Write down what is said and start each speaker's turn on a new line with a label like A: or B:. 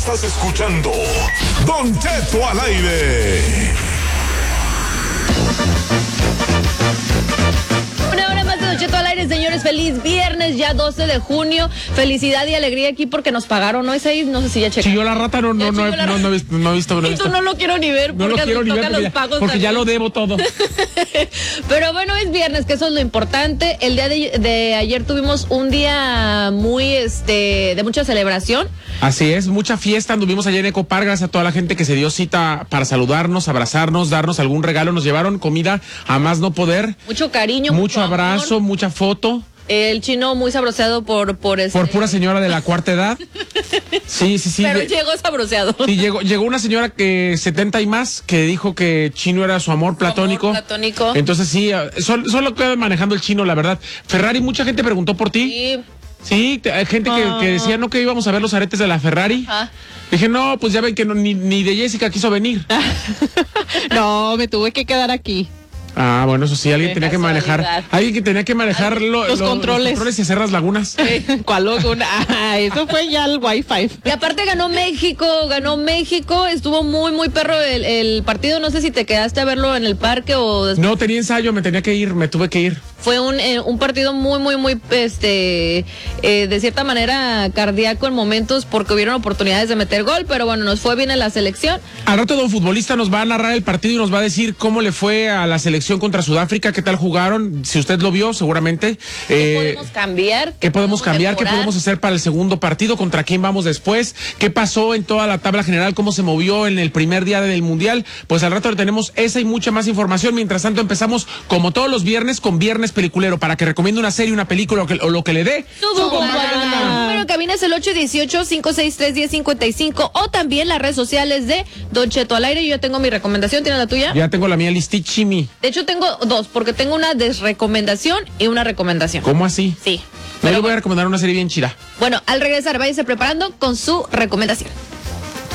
A: Estás escuchando Don Cheto al aire.
B: Una hora más de Don Cheto al aire, señores. Feliz viernes, ya 12 de junio. Felicidad y alegría aquí porque nos pagaron, ¿no? Ese no sé si ya checaron.
C: Chilló la rata, no he visto.
B: Y tú no lo quiero ni ver porque nos tocan los pagos
C: porque
B: también.
C: ya lo debo todo.
B: Pero bueno, es viernes, que eso es lo importante. El día de ayer tuvimos un día muy, de mucha celebración.
C: Así es, mucha fiesta. Anduvimos ayer en Ecopar, gracias a toda la gente que se dio cita para saludarnos, abrazarnos, darnos algún regalo. Nos llevaron comida a más no poder.
B: Mucho cariño,
C: mucho abrazo,
B: amor.
C: Mucha foto.
B: El chino muy sabroseado por
C: pura señora de la cuarta edad. Sí.
B: Pero llegó sabroseado.
C: Sí, llegó una señora que 70 y más, que dijo que Chino era su amor platónico. Entonces sí, solo queda manejando el Chino, la verdad. Ferrari, mucha gente preguntó por ti. Sí, hay gente que decía no que íbamos a ver los aretes de la Ferrari. Dije, no, pues ya ven que ni de Jessica quiso venir.
D: No, me tuve que quedar aquí.
C: Ah, bueno, eso sí, alguien tenía que manejar. Alguien que tenía que manejar los controles y hacer las lagunas.
D: ¿Cuál laguna? Eso fue ya el Wi-Fi.
B: Y aparte ganó México, estuvo muy, muy perro el partido. No sé si te quedaste a verlo en el parque o después.
C: No, tenía ensayo, me tuve que ir.
B: Fue un partido muy, muy, muy, de cierta manera cardíaco en momentos porque hubieron oportunidades de meter gol, pero bueno, nos fue bien en la selección.
C: Al rato Don Futbolista nos va a narrar el partido y nos va a decir cómo le fue a la selección contra Sudáfrica, qué tal jugaron, si usted lo vio, seguramente.
B: ¿Qué podemos cambiar?
C: ¿Qué podemos hacer para el segundo partido? ¿Contra quién vamos después? ¿Qué pasó en toda la tabla general? ¿Cómo se movió en el primer día del Mundial? Pues al rato le tenemos esa y mucha más información. Mientras tanto empezamos, como todos los viernes, con Viernes Peliculero, para que recomiende una serie, una película o lo que le dé.
B: Bueno, cabina es el 818-563-1055 o también las redes sociales de Don Cheto al aire. Yo ya tengo mi recomendación, ¿tienes la tuya?
C: Ya tengo la mía, listichimi.
B: De hecho tengo dos, porque tengo una desrecomendación y una recomendación.
C: ¿Cómo así?
B: Sí.
C: Yo le voy a recomendar una serie bien chida.
B: Bueno, al regresar, váyase preparando con su recomendación.